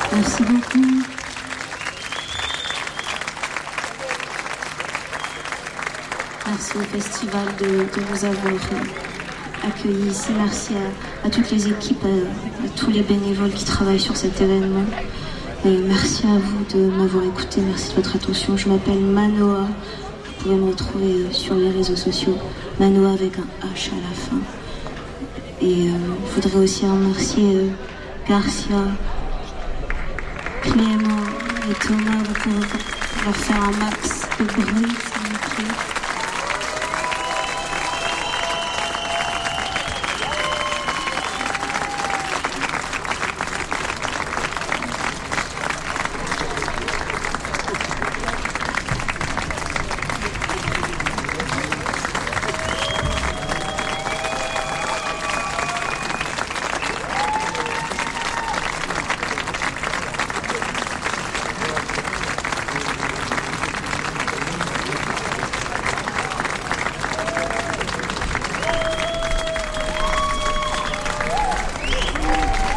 Merci beaucoup. Merci au festival de vous avoir accueillis ici. Merci à toutes les équipes, à tous les bénévoles qui travaillent sur cet événement. Et merci à vous de m'avoir écouté. Merci de votre attention. Je m'appelle Manoa. Vous pouvez me retrouver sur les réseaux sociaux. Manoa avec un H à la fin. Et je voudrais aussi remercier Garcia, Clément et Thomas. Vous pouvez leur faire un max de bruit, s'il vous plaît.